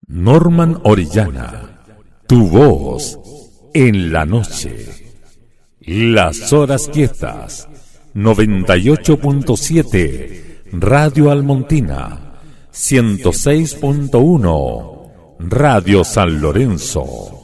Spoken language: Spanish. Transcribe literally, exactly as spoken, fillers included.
Norman Orellana, tu voz en la noche. Las horas quietas, noventa y ocho punto siete, Radio Almontina, ciento seis punto uno, Radio San Lorenzo.